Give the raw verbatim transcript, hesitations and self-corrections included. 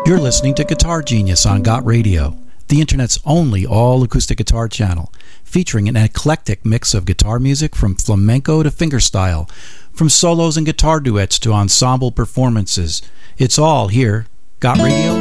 You're listening to Guitar Genius on Got Radio, the internet's only all-acoustic guitar channel, featuring an eclectic mix of guitar music from flamenco to fingerstyle, from solos and guitar duets to ensemble performances. It's all here. Got Radio?